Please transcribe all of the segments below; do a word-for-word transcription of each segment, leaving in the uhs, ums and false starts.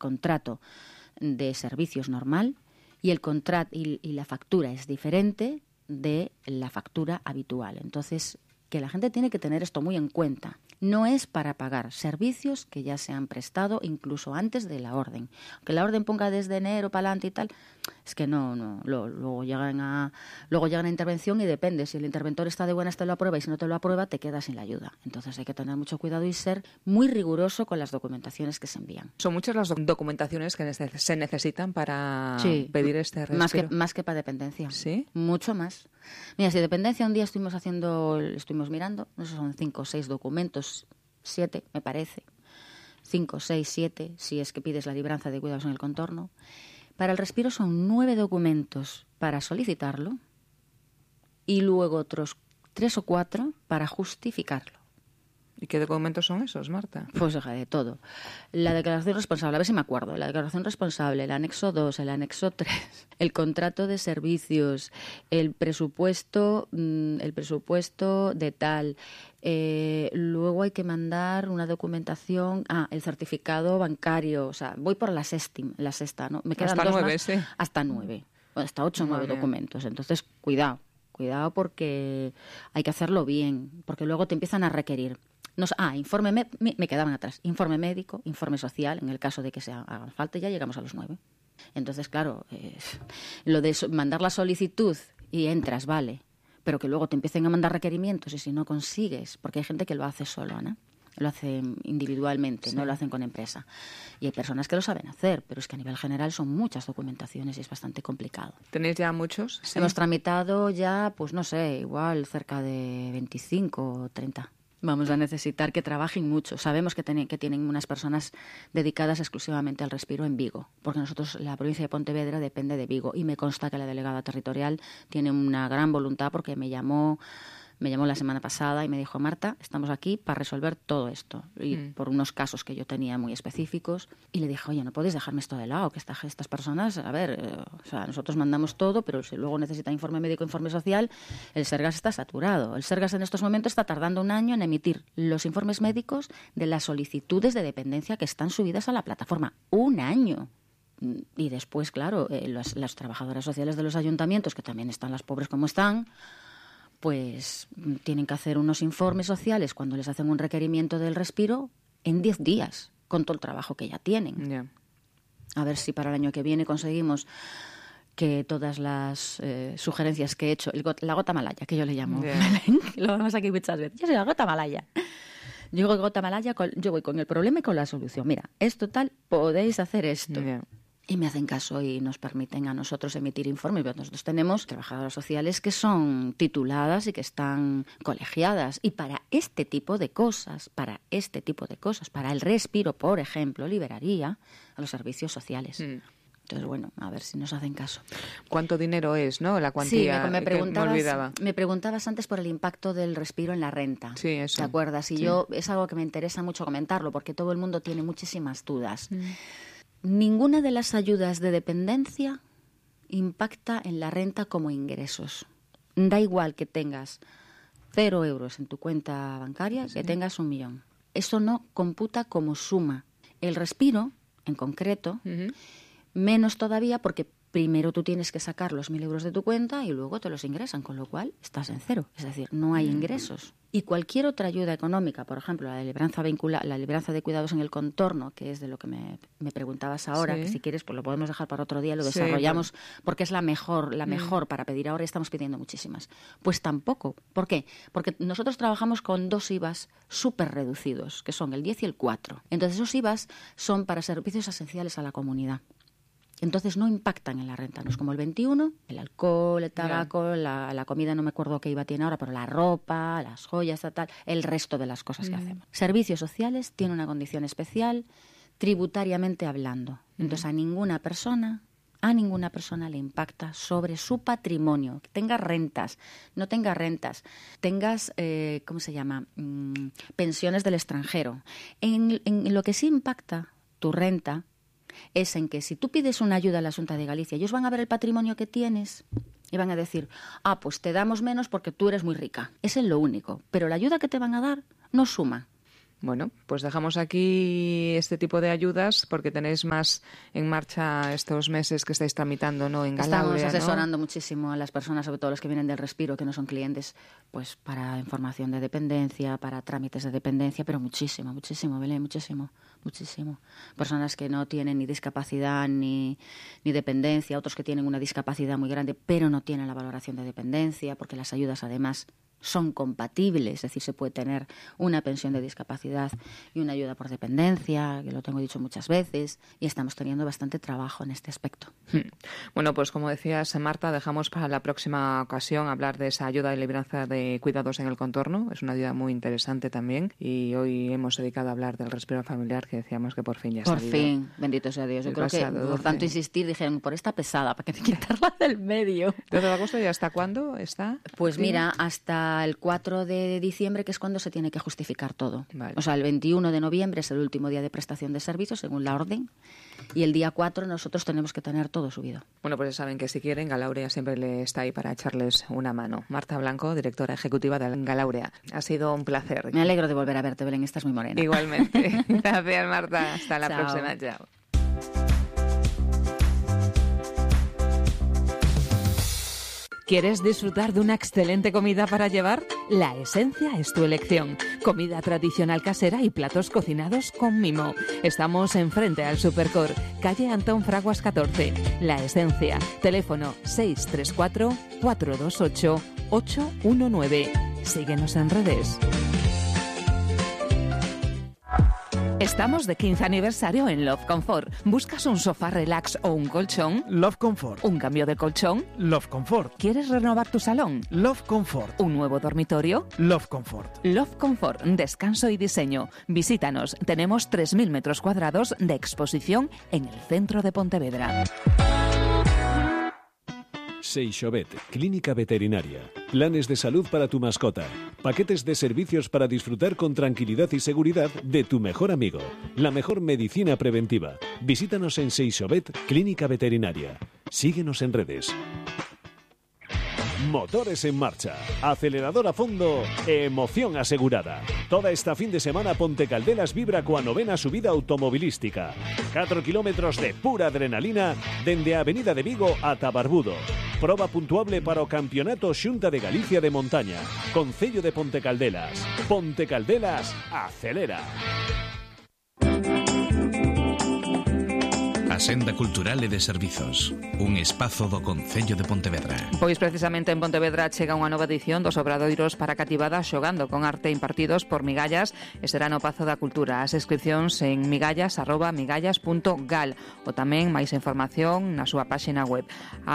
contrato de servicios normal y el contrato y, y la factura es diferente de la factura habitual. Entonces, que la gente tiene que tener esto muy en cuenta. No es para pagar servicios que ya se han prestado incluso antes de la orden. Aunque la orden ponga desde enero para adelante y tal, es que no, no. Lo, luego llegan a luego llegan a intervención y depende. Si el interventor está de buenas te lo aprueba y si no te lo aprueba te quedas sin la ayuda. Entonces hay que tener mucho cuidado y ser muy riguroso con las documentaciones que se envían. ¿Son muchas las documentaciones que se necesitan para sí, pedir este respiro? Más que, más que para dependencia. ¿Sí? Mucho más. Mira, si dependencia un día estuvimos haciendo, estuvimos mirando, no sé, son cinco o seis documentos, siete me parece, cinco, seis, siete, si es que pides la libranza de cuidados en el contorno. Para el respiro son nueve documentos para solicitarlo y luego otros tres o cuatro para justificarlo. ¿Y qué documentos son esos, Marta? Pues de todo. La declaración responsable, a ver si me acuerdo, la declaración responsable, el anexo dos, el anexo tres, el contrato de servicios, el presupuesto, el presupuesto de tal. Eh, luego hay que mandar una documentación, ah, el certificado bancario, o sea, voy por la sexta, la sexta, ¿no? Me quedan hasta dos nueve, más, sí. Hasta nueve, bueno, hasta ocho o nueve documentos. Entonces, cuidado, cuidado porque hay que hacerlo bien, porque luego te empiezan a requerir. Nos, ah, informe, me, me quedaban atrás, informe médico, informe social, en el caso de que se hagan falta, ya llegamos a los nueve. Entonces, claro, eh, lo de so, mandar la solicitud y entras, vale, pero que luego te empiecen a mandar requerimientos y si no consigues, porque hay gente que lo hace solo, ¿no? Lo hace individualmente, sí. No lo hacen con empresa. Y hay personas que lo saben hacer, pero es que a nivel general son muchas documentaciones y es bastante complicado. ¿Tenéis ya muchos? Sí. Hemos tramitado ya, pues no sé, igual cerca de veinticinco o treinta. Vamos a necesitar que trabajen mucho. Sabemos que, ten, que tienen unas personas dedicadas exclusivamente al respiro en Vigo, porque nosotros, la provincia de Pontevedra depende de Vigo y me consta que la delegada territorial tiene una gran voluntad porque me llamó... Me llamó la semana pasada y me dijo, Marta, estamos aquí para resolver todo esto. Y mm. por unos casos que yo tenía muy específicos. Y le dije, oye, no podéis dejarme esto de lado, que esta, estas personas, a ver, eh, o sea, nosotros mandamos todo, pero si luego necesita informe médico, informe social, el Sergas está saturado. El Sergas en estos momentos está tardando un año en emitir los informes médicos de las solicitudes de dependencia que están subidas a la plataforma. ¡Un año! Y después, claro, eh, las, las trabajadoras sociales de los ayuntamientos, que también están las pobres como están, pues tienen que hacer unos informes sociales cuando les hacen un requerimiento del respiro en diez días, con todo el trabajo que ya tienen. Yeah. A ver si para el año que viene conseguimos que todas las eh, sugerencias que he hecho, el got, la gota malaya, que yo le llamo, yeah. Lo vamos aquí muchas veces, yo soy la gota malaya. Yo digo gota malaya, con, yo voy con el problema y con la solución. Mira, esto tal, podéis hacer esto. Yeah. Y me hacen caso y nos permiten a nosotros emitir informes. Pero nosotros tenemos trabajadoras sociales que son tituladas y que están colegiadas. Y para este tipo de cosas, para este tipo de cosas, para el respiro, por ejemplo, liberaría a los servicios sociales. Mm. Entonces, bueno, a ver si nos hacen caso. ¿Cuánto dinero es, no? La cuantía. Sí, me, me, preguntabas, me olvidaba. me preguntabas antes por el impacto del respiro en la renta. Sí, eso. ¿Te acuerdas? Y sí. yo, es algo que me interesa mucho comentarlo porque todo el mundo tiene muchísimas dudas. Mm. Ninguna de las ayudas de dependencia impacta en la renta como ingresos. Da igual que tengas cero euros en tu cuenta bancaria, sí. que tengas un millón. Eso no computa como suma. El respiro, en concreto, uh-huh. menos todavía porque primero tú tienes que sacar los mil euros de tu cuenta y luego te los ingresan, con lo cual estás en cero. Es decir, no hay ingresos. Y cualquier otra ayuda económica, por ejemplo, la libranza vinculada, la libranza de cuidados en el contorno, que es de lo que me, me preguntabas ahora, sí. que si quieres pues lo podemos dejar para otro día, lo sí, desarrollamos, claro. porque es la mejor, la mejor mm. para pedir ahora y estamos pidiendo muchísimas. Pues tampoco. ¿Por qué? Porque nosotros trabajamos con dos I V As súper reducidos, que son el diez y el cuatro. Entonces esos I V As son para servicios esenciales a la comunidad. Entonces no impactan en la renta, no es como el veintiuno, el alcohol, el tabaco, la, la comida, no me acuerdo qué I V A tiene ahora, pero la ropa, las joyas, tal, el resto de las cosas mm. que hacemos. Servicios sociales tiene una condición especial, tributariamente hablando. Entonces mm. a ninguna persona, a ninguna persona le impacta sobre su patrimonio, que tenga rentas, no tenga rentas, tengas, eh, ¿cómo se llama?, mm, pensiones del extranjero. En, en lo que sí impacta tu renta es en que si tú pides una ayuda a la Xunta de Galicia, ellos van a ver el patrimonio que tienes y van a decir, ah, pues te damos menos porque tú eres muy rica. Ese es lo único. Pero la ayuda que te van a dar no suma. Bueno, pues dejamos aquí este tipo de ayudas porque tenéis más en marcha estos meses que estáis tramitando, ¿no? En Galaurea, Estamos asesorando ¿no? muchísimo a las personas, sobre todo los que vienen del respiro, que no son clientes, pues para información de dependencia, para trámites de dependencia, pero muchísimo, muchísimo, Belén, muchísimo, muchísimo. Personas que no tienen ni discapacidad ni, ni dependencia, otros que tienen una discapacidad muy grande, pero no tienen la valoración de dependencia, porque las ayudas además son compatibles, es decir, se puede tener una pensión de discapacidad y una ayuda por dependencia, que lo tengo dicho muchas veces, y estamos teniendo bastante trabajo en este aspecto. Bueno, pues como decías, Marta, dejamos para la próxima ocasión hablar de esa ayuda y libranza de cuidados en el contorno. Es una ayuda muy interesante también, y hoy hemos dedicado a hablar del respiro familiar, que decíamos que por fin ya ha Por salido. fin, bendito sea Dios. Yo creo que por tanto insistir, dijeron, por esta pesada, para que te quitarla del medio. ¿doce de agosto y hasta cuándo está? Pues mira, hasta el cuatro de diciembre, que es cuando se tiene que justificar todo. Vale. O sea, el veintiuno de noviembre es el último día de prestación de servicios, según la orden, y el día cuatro nosotros tenemos que tener todo subido. Bueno, pues ya saben que si quieren, Galaurea siempre le está ahí para echarles una mano. Marta Blanco, directora ejecutiva de Galaurea. Ha sido un placer. Me alegro de volver a verte, Belén, estás muy morena. Igualmente. Gracias, Marta. Hasta la Chao. próxima. Chao. ¿Quieres disfrutar de una excelente comida para llevar? La Esencia es tu elección. Comida tradicional casera y platos cocinados con mimo. Estamos enfrente al Supercor, calle Antón Fraguas catorce. La Esencia. Teléfono seis tres cuatro, cuatro dos ocho, ocho uno nueve. Síguenos en redes. Estamos de quince aniversario en Love Comfort. ¿Buscas un sofá relax o un colchón? Love Comfort. ¿Un cambio de colchón? Love Comfort. ¿Quieres renovar tu salón? Love Comfort. ¿Un nuevo dormitorio? Love Comfort. Love Comfort, descanso y diseño. Visítanos. Tenemos tres mil metros cuadrados de exposición en el centro de Pontevedra. Seixovet, clínica veterinaria. Planes de salud para tu mascota. Paquetes de servicios para disfrutar con tranquilidad y seguridad de tu mejor amigo. La mejor medicina preventiva. Visítanos en Seixovet, clínica veterinaria. Síguenos en redes. Motores en marcha, acelerador a fondo, emoción asegurada. Toda esta fin de semana Ponte Caldelas vibra coa novena subida automovilística. catro kilómetros de pura adrenalina dende a Avenida de Vigo ata Barbudo. Proba puntuable para o Campeonato Xunta de Galicia de Montaña. Concello de Ponte Caldelas. Ponte Caldelas, acelera. A Senda Cultural e de Servizos, un espazo do Concello de Pontevedra. Pois precisamente en Pontevedra chega unha nova edición dos obradoiros para cativadas xogando con arte impartidos por Migallas e será no Pazo da Cultura. As inscripcións en migallas arroba migallas punto gal ou tamén máis información na súa páxina web.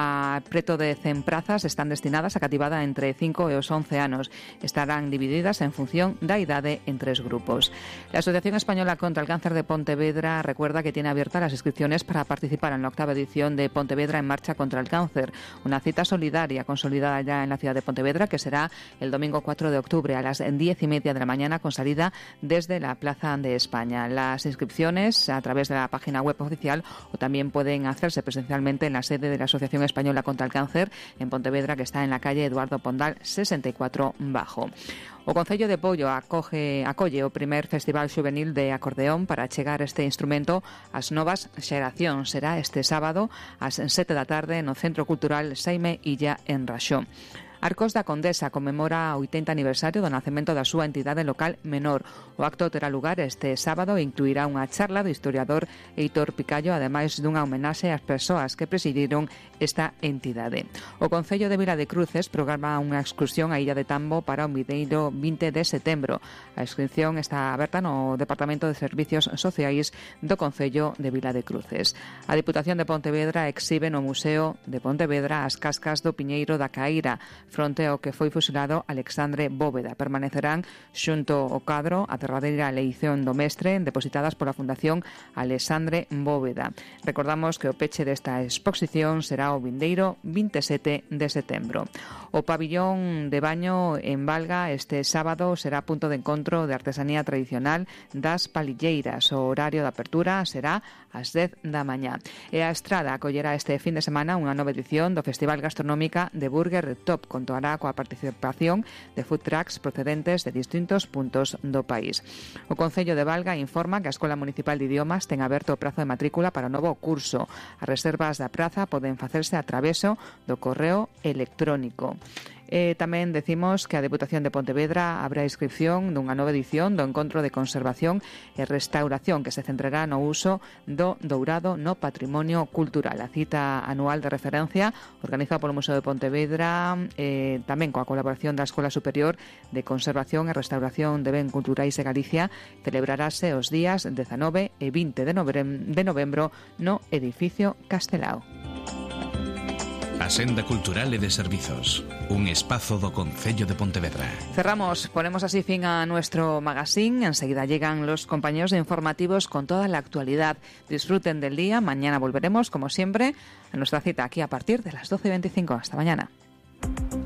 A preto de cen prazas están destinadas a cativada entre cinco e os once anos. Estarán divididas en función da idade en tres grupos. La Asociación Española contra el Cáncer de Pontevedra recuerda que tiene abiertas las inscripciones para participar en la octava edición de Pontevedra en Marcha contra el Cáncer, una cita solidaria consolidada ya en la ciudad de Pontevedra que será el domingo cuatro de octubre a las diez y media de la mañana con salida desde la Plaza de España. Las inscripciones a través de la página web oficial o también pueden hacerse presencialmente en la sede de la Asociación Española contra el Cáncer en Pontevedra, que está en la calle Eduardo Pondal sesenta y cuatro bajo. O Concello de Pollo acoge, acolle o primer Festival Xuvenil de Acordeón para chegar este instrumento ás novas xeracións. Será este sábado ás sete da tarde no Centro Cultural Xaime Illa en Raxó. Arcos da Condesa conmemora o oitenta aniversario do nacemento da súa entidade local menor. O acto terá lugar este sábado e incluirá unha charla do historiador Heitor Picallo, ademais dunha homenaxe ás persoas que presidiron esta entidade. O Concello de Vila de Cruces programa unha excursión á Illa de Tambo para o vindeiro vinte de setembro. A inscripción está aberta no Departamento de Servicios Sociais do Concello de Vila de Cruces. A Diputación de Pontevedra exhibe no Museo de Pontevedra as cascas do Piñeiro da Caíra, fronte ao que foi fusilado Alexandre Bóveda. Permanecerán xunto ao cadro a derradeira leición do mestre depositadas pola Fundación Alexandre Bóveda. Recordamos que o peche desta exposición será o vindeiro vinte e sete de setembro. O pabillón de baño en Valga este sábado será punto de encontro de artesanía tradicional das palilleiras. O horario de apertura será ás dez da mañá. E a Estrada acollerá este fin de semana unha nova edición do Festival Gastronómica de Burger Top, contará coa participación de food trucks procedentes de distintos puntos do país. O Concello de Valga informa que a Escola Municipal de Idiomas ten aberto o prazo de matrícula para o novo curso. As reservas da praza poden facerse a traveso do correo electrónico. Eh, tamén decimos que a Deputación de Pontevedra abre a inscripción dunha nova edición do Encontro de Conservación e Restauración que se centrará no uso do dourado no patrimonio cultural. A cita anual de referencia organizada polo Museo de Pontevedra, eh, tamén coa colaboración da Escola Superior de Conservación e Restauración de Ben Culturais de Galicia, celebrarase os días dezanove e vinte de novembro no edificio Castelao. A Senda Cultural e de Servizos, un espazo do Concello de Pontevedra. Cerramos, ponemos así fin a nuestro magazine. Enseguida llegan los compañeros de informativos con toda la actualidad. Disfruten del día. Mañana volveremos, como siempre, a nuestra cita aquí a partir de las doce y veinticinco. Hasta mañana.